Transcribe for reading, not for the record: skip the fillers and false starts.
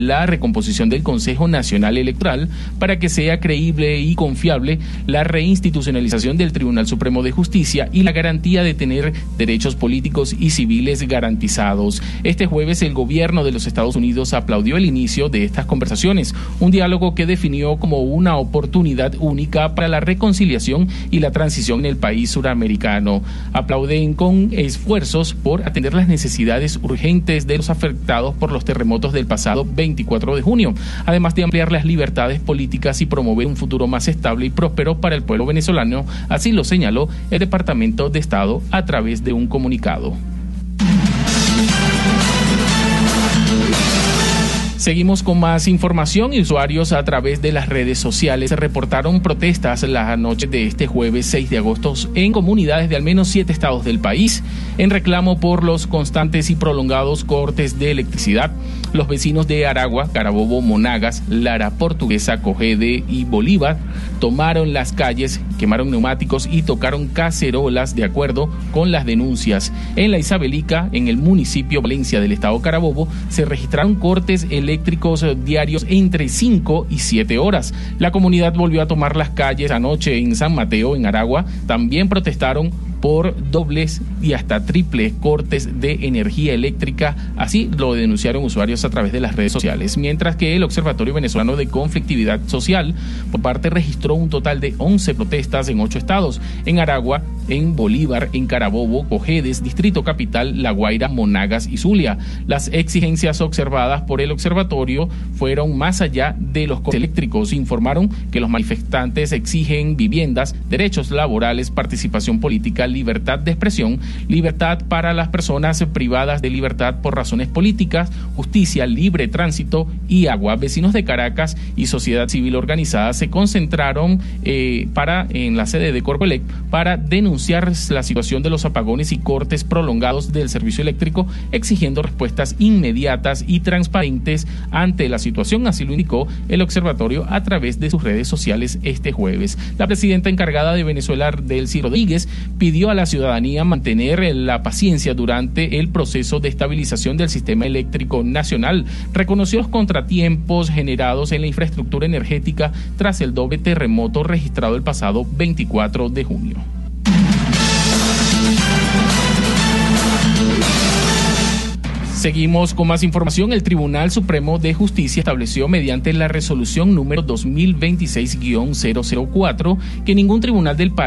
la recomposición del Consejo Nacional Electoral para que sea creíble y confiable, la reinstitucionalización del Tribunal Supremo de Justicia y la garantía de tener derechos políticos y civiles garantizados. Este jueves el gobierno de los Estados Unidos aplaudió el inicio de estas conversaciones, un diálogo que definió como una oportunidad única para la reconciliación y la transición en el país suramericano. Aplauden con esfuerzos por atender las necesidades urgentes de los afectados por los terremotos del pasado 24 de junio, además de ampliar las libertades políticas y promover un futuro más estable y próspero para el pueblo venezolano, así lo señaló el Departamento de Estado a través de un comunicado. Seguimos con más información y usuarios a través de las redes sociales reportaron protestas la noche de este jueves 6 de agosto en comunidades de al menos 7 estados del país en reclamo por los constantes y prolongados cortes de electricidad. Los vecinos de Aragua, Carabobo, Monagas, Lara, Portuguesa, Cogede y Bolívar tomaron las calles, quemaron neumáticos y tocaron cacerolas de acuerdo con las denuncias. En la Isabelica, en el municipio Valencia del estado Carabobo, se registraron cortes eléctricos diarios entre 5 y 7 horas. La comunidad volvió a tomar las calles anoche en San Mateo, en Aragua. También protestaron por dobles y hasta triples cortes de energía eléctrica, así lo denunciaron usuarios a través de las redes sociales, mientras que el Observatorio Venezolano de Conflictividad Social por parte registró un total de 11 protestas en 8 estados, en Aragua, en Bolívar, en Carabobo, Cojedes, Distrito Capital, La Guaira, Monagas y Zulia. Las exigencias observadas por el observatorio fueron más allá de los cortes eléctricos. Informaron que los manifestantes exigen viviendas, derechos laborales, participación política, libertad de expresión, libertad para las personas privadas de libertad por razones políticas, justicia, libre tránsito y agua. Vecinos de Caracas y sociedad civil organizada se concentraron en la sede de Corpoelec para denunciar la situación de los apagones y cortes prolongados del servicio eléctrico, exigiendo respuestas inmediatas y transparentes ante la situación, así lo indicó el observatorio a través de sus redes sociales este jueves. La presidenta encargada de Venezuela, Delcy Rodríguez, pidió a la ciudadanía mantener la paciencia durante el proceso de estabilización del sistema eléctrico nacional. Reconoció los contratiempos generados en la infraestructura energética tras el doble terremoto registrado el pasado 24 de junio. Seguimos con más información. El Tribunal Supremo de Justicia estableció mediante la resolución número 2026-004 que ningún tribunal del país